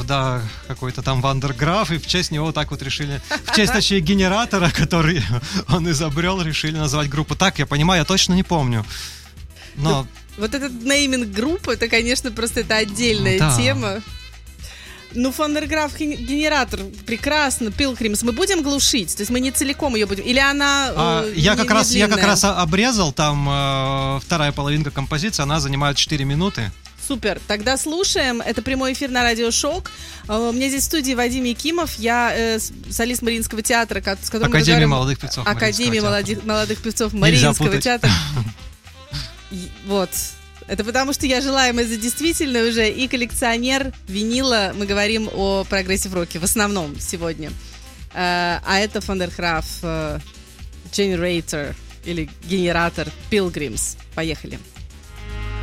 да, какой-то там Вандерграф, и в честь него так вот решили, в честь, точнее, генератора, который он изобрел, решили назвать группу. Так, я понимаю, я точно не помню. Но... Вот этот нейминг группы, это, конечно, просто это отдельная тема. Ну, Вандерграф генератор, прекрасно, Pilgrims. Мы будем глушить? То есть мы не целиком ее будем? Или она я как раз обрезал, там вторая половинка композиции, она занимает 4 минуты. Супер, тогда слушаем. Это прямой эфир на Радио Шок. У меня здесь в студии Вадим Якимов. Я солист Мариинского театра, с которым Академия молодых певцов. Академия молодых певцов Мариинского театра. Вот. Это потому, что я желаемая за действительно уже и коллекционер винила. Мы говорим о прогрессив-роке в основном сегодня. А это Вандерграф Generator или генератор Pilgrims. Поехали.